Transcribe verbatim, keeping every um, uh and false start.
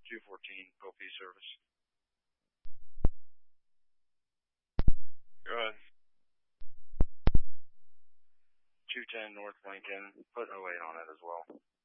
two fourteen, O P service. Go ahead. two ten North Lincoln, put oh eight on it as well.